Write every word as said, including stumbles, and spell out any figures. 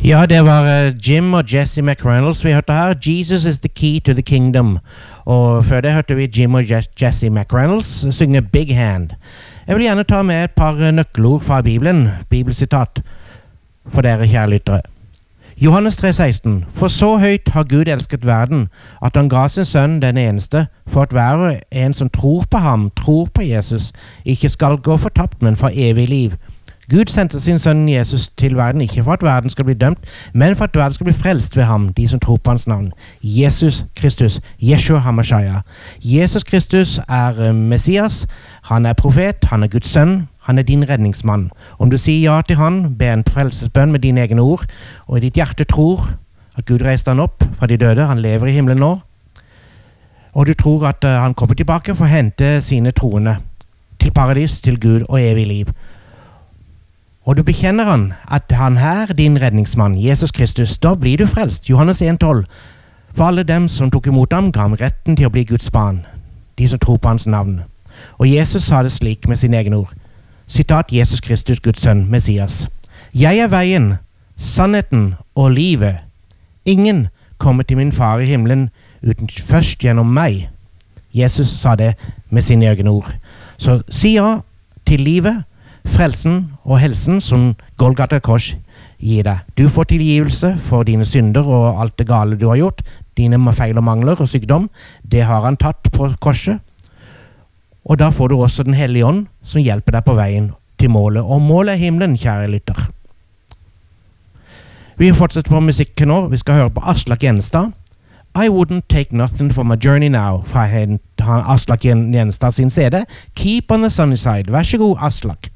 Ja, det var uh, Jim og Jesse McReynolds vi hørte her. Jesus is the key to the kingdom. Og før det hørte vi Jim og Je Jesse McReynolds synge Big Hand. Jeg vil gjerne ta med et par uh, nøkkelord fra Bibelen, bibelsitat, for dere kjære lyttere. Johannes tre seksten. For så høyt har Gud elsket verden, at han ga sin sønn den eneste, for at hver en som tror på ham, tror på Jesus, ikke skal gå fortapt, men for evig liv. Gud sendte sin sønn Jesus til verden, ikke for at verden skal bli dømt, men for at verden skal bli frelst ved ham, de som tror på hans navn. Jesus Kristus, Yeshua HaMashiach. Jesus Kristus er Messias, han er profet, han er Guds sønn, han er din redningsmann. Om du sier ja til han, be en frelsesbønn med dine egne ord, og i ditt hjerte tror at Gud reiste han opp fra de døde, han lever i himmelen nå, og du tror at uh, han kommer tilbake for å hente sine troende til paradis, til Gud og evig liv. Og du bekjenner han at han er din redningsmann, Jesus Kristus, da blir du frelst. Johannes en tolv. For alle dem som tok imot ham, ga ham retten til å bli Guds barn, de som tror på hans navn. Og Jesus sa det slik med sine egne ord. Sitat Jesus Kristus, Guds sønn, Messias. Jeg er veien, sannheten og livet. Ingen kommer til min far i himmelen uten først gjennom meg. Jesus sa det med sine egne ord. Så si ja til livet, frelsen og helsen som Golgata Kors gir deg. Du får tilgivelse for dine synder og alt det gale du har gjort, dine feil og mangler og sykdom. Det har han tatt på korset. Og da får du også den hellige ånd som hjelper deg på veien til målet. Og målet er himmelen, kjære lytter. Vi fortsetter på musikken nå. Vi skal høre på Aslak Gjenstad. I wouldn't take nothing for my journey now, fra Aslak Gjenstad sin C D. Keep on the sunny side. Vær så god, Aslak.